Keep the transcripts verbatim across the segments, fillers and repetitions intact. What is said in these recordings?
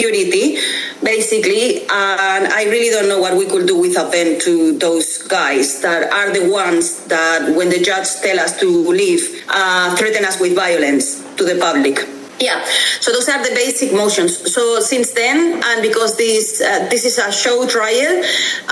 security, basically, and I really don't know what we could do without them to those guys that are the ones that, when the judge tell us to leave, uh, threaten us with violence to the public. Yeah, so those are the basic motions. So since then, and because this uh, this is a show trial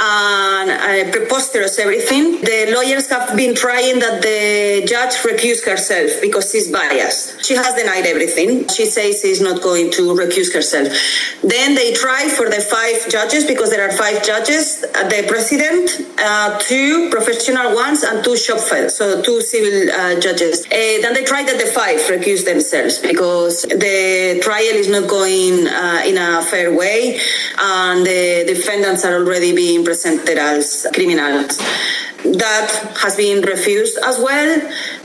and uh, preposterous everything, the lawyers have been trying that the judge recuse herself because she's biased. She has denied everything. She says she's not going to recuse herself. Then they try for the five judges, because there are five judges, uh, the president, uh, two professional ones, and two shopfeld, so two civil uh, judges. Uh, then they tried that the five recuse themselves because the trial is not going uh, in a fair way, and the defendants are already being presented as criminals. That has been refused as well.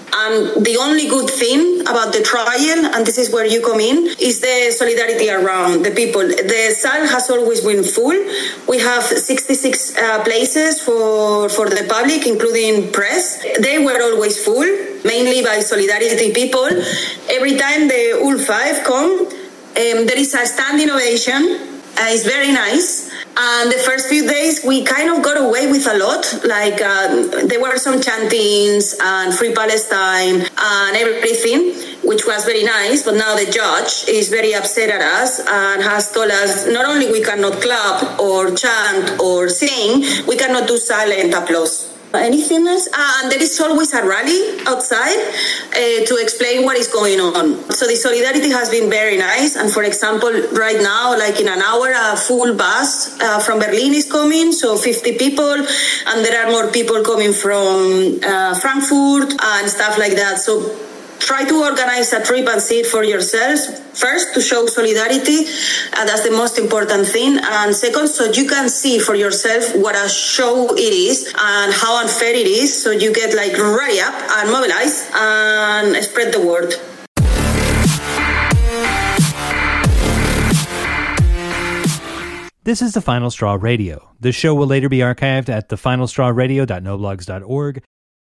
And the only good thing about the trial, and this is where you come in, is the solidarity around the people. The salle has always been full. We have sixty-six uh, places for, for the public, including press. They were always full, mainly by solidarity people. Every time the U L five come, um, there is a standing ovation. Uh, it's very nice. And the first few days, we kind of got away with a lot. Like, uh, there were some chantings and Free Palestine and everything, which was very nice. But now the judge is very upset at us and has told us not only we cannot clap or chant or sing, we cannot do silent applause. Anything else? Uh, and there is always a rally outside uh, to explain what is going on. So the solidarity has been very nice. And for example, right now, like in an hour, a full bus uh, from Berlin is coming, so fifty people. And there are more people coming from uh, Frankfurt and stuff like that. So try to organize a trip and see it for yourselves. First, to show solidarity, uh, that's the most important thing. And second, so you can see for yourself what a show it is and how unfair it is. So you get like ready up and mobilize and spread the word. This is The Final Straw Radio. The show will later be archived at the final straw radio dot no blogs dot org.